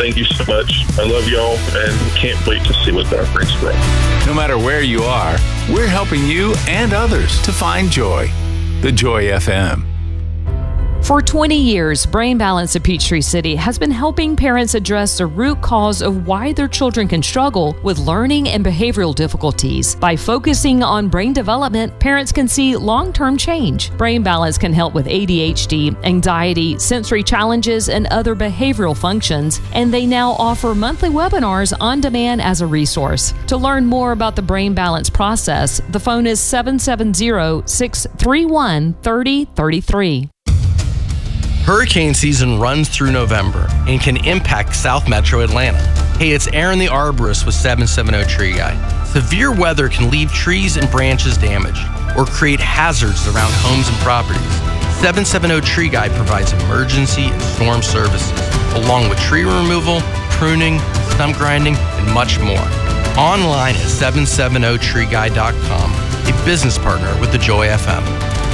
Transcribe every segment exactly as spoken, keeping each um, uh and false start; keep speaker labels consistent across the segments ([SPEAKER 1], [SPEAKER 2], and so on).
[SPEAKER 1] thank you so much. I love y'all and can't wait to see what God brings for us.
[SPEAKER 2] No matter where you are, we're helping you and others to find joy. The Joy F M.
[SPEAKER 3] For twenty years, Brain Balance of Peachtree City has been helping parents address the root cause of why their children can struggle with learning and behavioral difficulties. By focusing on brain development, parents can see long-term change. Brain Balance can help with A D H D, anxiety, sensory challenges, and other behavioral functions, and they now offer monthly webinars on demand as a resource. To learn more about the Brain Balance process, the phone is seven seven zero, six three one, three zero three three.
[SPEAKER 4] Hurricane season runs through November and can impact South Metro Atlanta. Hey, it's Aaron the Arborist with seven seventy Tree Guy. Severe weather can leave trees and branches damaged or create hazards around homes and properties. seven seventy Tree Guy provides emergency and storm services, along with tree removal, pruning, stump grinding, and much more. Online at seven seventy tree guy dot com, a business partner with the Joy F M.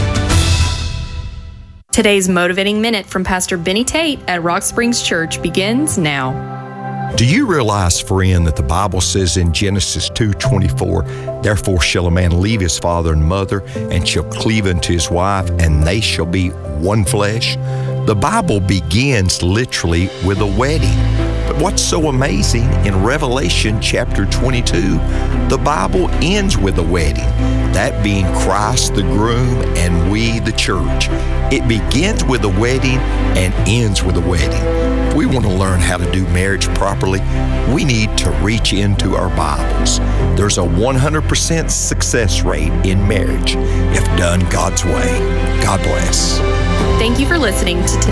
[SPEAKER 5] Today's Motivating Minute from Pastor Benny Tate at Rock Springs Church begins now.
[SPEAKER 6] Do you realize, friend, that the Bible says in Genesis two twenty-four, "Therefore shall a man leave his father and mother, and shall cleave unto his wife, and they shall be one flesh"? The Bible begins literally with a wedding. But what's so amazing, in Revelation chapter twenty-two, the Bible ends with a wedding, that being Christ the groom and we the church. It begins with a wedding and ends with a wedding. If we want to learn how to do marriage properly, we need to reach into our Bibles. There's a one hundred percent success rate in marriage if done God's way. God bless.
[SPEAKER 5] Thank you for listening to today.